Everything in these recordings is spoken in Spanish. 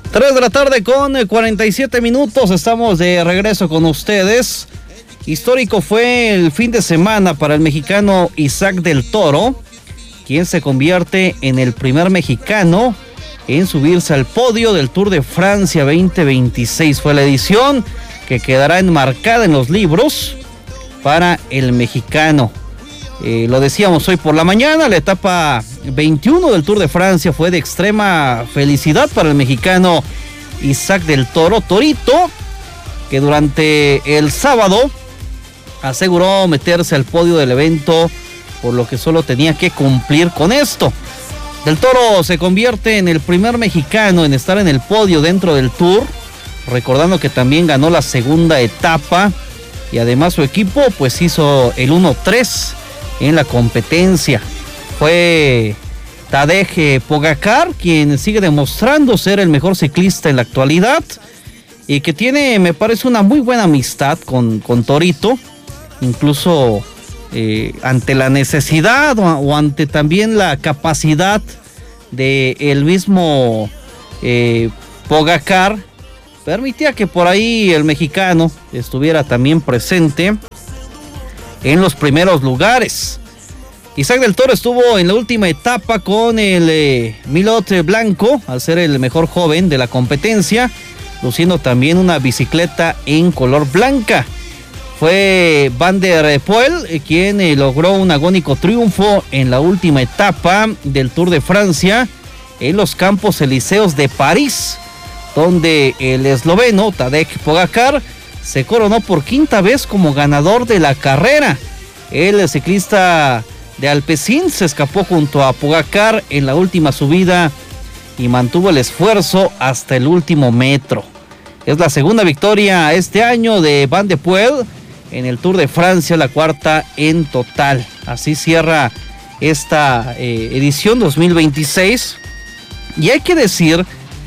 3 de la tarde con 47 minutos, estamos de regreso con ustedes. Histórico fue el fin de semana para el mexicano Isaac del Toro, quien se convierte en el primer mexicano en subirse al podio del Tour de Francia 2026. Fue la edición que quedará enmarcada en los libros para el mexicano. Lo decíamos hoy por la mañana, la etapa 21 del Tour de Francia fue de extrema felicidad para el mexicano Isaac del Toro, Torito, que durante el sábado aseguró meterse al podio del evento, por lo que solo tenía que cumplir con esto. Del Toro se convierte en el primer mexicano en estar en el podio dentro del Tour, recordando que también ganó la segunda etapa y además su equipo pues hizo el 1-3 en la competencia. Fue Tadej Pogačar quien sigue demostrando ser el mejor ciclista en la actualidad y que tiene, me parece, una muy buena amistad con Torito, incluso ante la necesidad o ante también la capacidad de el mismo Pogačar, permitía que por ahí el mexicano estuviera también presente en los primeros lugares. Isaac del Toro estuvo en la última etapa con el Milot blanco, al ser el mejor joven de la competencia, luciendo también una bicicleta en color blanca. Fue Van der Poel quien logró un agónico triunfo en la última etapa del Tour de Francia en los Campos Elíseos de París, donde el esloveno Tadej Pogačar se coronó por quinta vez como ganador de la carrera. El ciclista de Alpecin se escapó junto a Pogačar en la última subida y mantuvo el esfuerzo hasta el último metro. Es la segunda victoria este año de Van der Poel en el Tour de Francia, la cuarta en total. Así cierra esta edición 2026. Y hay que decir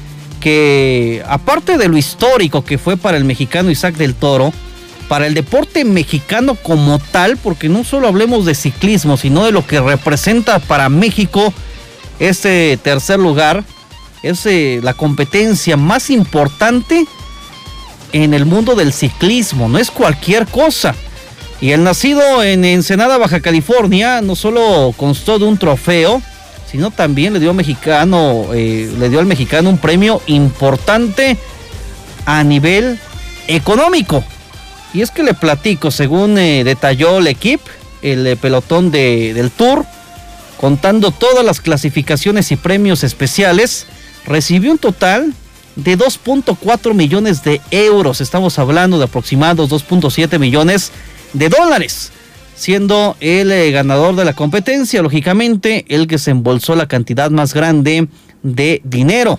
que aparte de lo histórico que fue para el mexicano Isaac del Toro, para el deporte mexicano como tal, porque no solo hablemos de ciclismo, sino de lo que representa para México este tercer lugar, es la competencia más importante en el mundo del ciclismo, no es cualquier cosa. Y el nacido en Ensenada, Baja California, no solo constó de un trofeo, sino también le dio al mexicano un premio importante a nivel económico. Y es que le platico, según detalló el equipo, el pelotón del Tour, contando todas las clasificaciones y premios especiales, recibió un total de 2.4 millones de euros. Estamos hablando de aproximados 2.7 millones de dólares. Siendo el ganador de la competencia, lógicamente, el que se embolsó la cantidad más grande de dinero.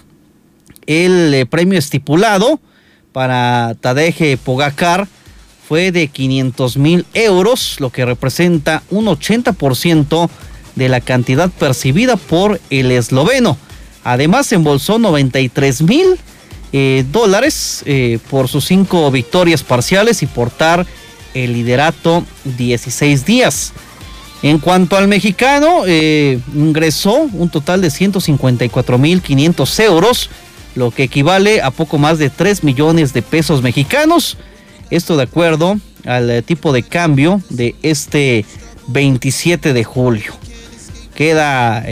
El premio estipulado para Tadej Pogačar fue de 500,000 euros, lo que representa un 80% de la cantidad percibida por el esloveno. Además, se embolsó 93,000 dólares por sus 5 victorias parciales y portar el liderato 16 días. En cuanto al mexicano, ingresó un total de 154,500 euros, lo que equivale a poco más de 3 millones de pesos mexicanos. Esto de acuerdo al tipo de cambio de este 27 de julio. Queda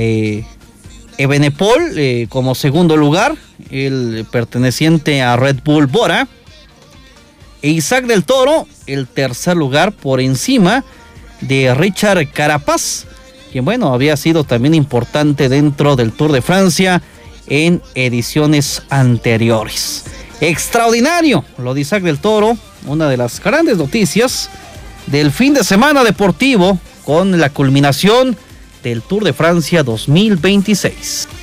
Evenepoel como segundo lugar, el perteneciente a Red Bull Bora. E Isaac del Toro, el tercer lugar por encima de Richard Carapaz, quien había sido también importante dentro del Tour de Francia en ediciones anteriores. Extraordinario lo de Isaac del Toro, una de las grandes noticias del fin de semana deportivo con la culminación del Tour de Francia 2026.